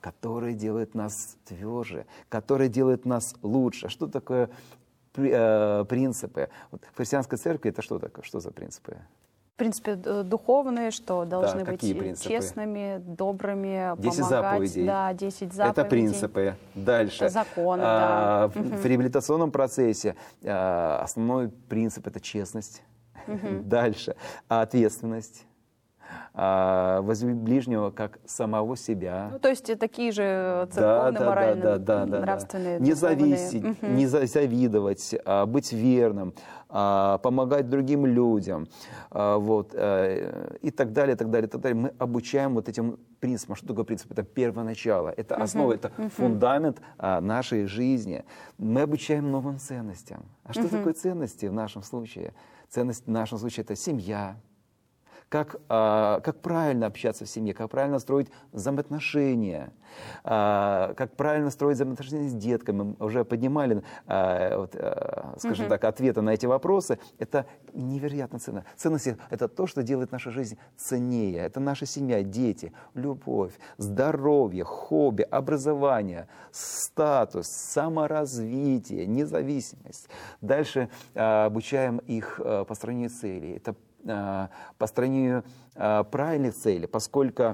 которые делают нас тверже, которые делают нас лучше. Что такое принципы? Вот в христианской церкви это что такое? Что за принципы? В принципе, духовные, что должны быть принципы? Честными, добрыми, 10 помогать. заповедей. Да, 10 заповедей. Это принципы. Дальше. Законы, да. В реабилитационном процессе основной принцип – это честность. Дальше. Ответственность. Возлюби ближнего как самого себя. Ну, то есть такие же церковные, моральные, нравственные. Не зависеть, не завидовать, быть верным, помогать другим людям, вот, и так далее, так далее, так далее. Мы обучаем вот этим принципам. Что такое принцип? Это первоначало, это основа, это фундамент нашей жизни. Мы обучаем новым ценностям. А что такое ценности в нашем случае? Ценность в нашем случае – это семья. Как правильно общаться в семье, как правильно строить взаимоотношения, как правильно строить взаимоотношения с детками. Мы уже поднимали, скажем так, ответы на эти вопросы. Это невероятно ценно. Ценности – это то, что делает нашу жизнь ценнее. Это наша семья, дети, любовь, здоровье, хобби, образование, статус, саморазвитие, независимость. Дальше обучаем их построению целей. Это построению правильных целей, поскольку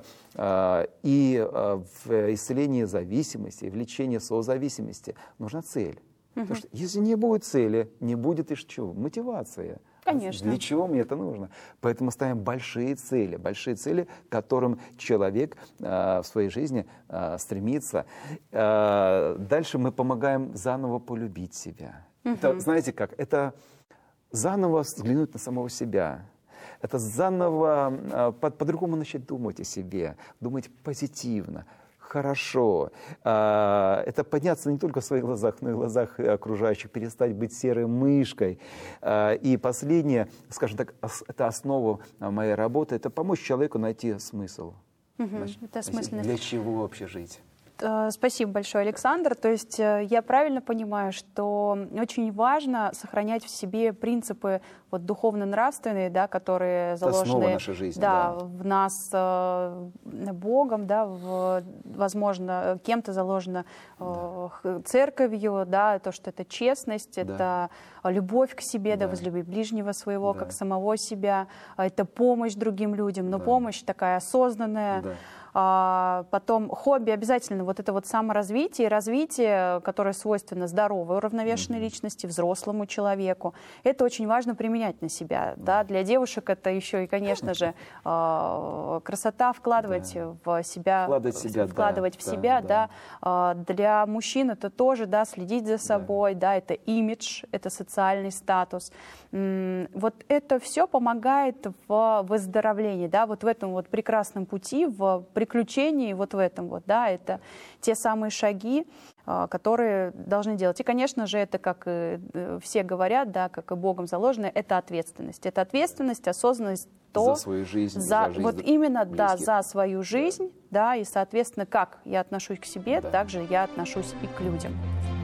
и в исцелении зависимости, и в лечении созависимости нужна цель. Потому что если не будет цели, не будет и чего? Мотивация. Конечно. Для чего мне это нужно? Поэтому ставим большие цели, к которым человек в своей жизни стремится. Дальше мы помогаем заново полюбить себя. Это, знаете как? Это заново взглянуть на самого себя. Это заново по-другому начать думать о себе, думать позитивно, хорошо. Это подняться не только в своих глазах, но и в глазах окружающих, перестать быть серой мышкой. И последнее, скажем так, это основа моей работы, это помочь человеку найти смысл. Это осмысленность. Для чего вообще жить? Спасибо большое, Александр. То есть я правильно понимаю, что очень важно сохранять в себе принципы вот, духовно-нравственные, да, которые заложены нашей жизни, в нас Богом, да, возможно, кем-то заложено церковью, да, то, что это честность, это любовь к себе, да, возлюби ближнего своего, как самого себя, это помощь другим людям, но помощь такая осознанная. Потом хобби обязательно, вот это вот саморазвитие, развитие, которое свойственно здоровой, уравновешенной личности, взрослому человеку. Это очень важно применять на себя. Да? Для девушек это еще и, конечно же, красота вкладывать в себя, вкладывать в себя. Да. Для мужчин это тоже, да, следить за собой, да, это имидж, это социальный статус. Вот это все помогает в выздоровлении, да, вот в этом вот прекрасном пути, в приключении, вот в этом вот, да, это те самые шаги, которые должны делать. И, конечно же, это, как и все говорят, да, как и Богом заложено, это ответственность. Это ответственность, осознанность, за свою жизнь, за жизнь вот именно, близких. да, за свою жизнь, да, и, соответственно, как я отношусь к себе, так же я отношусь и к людям.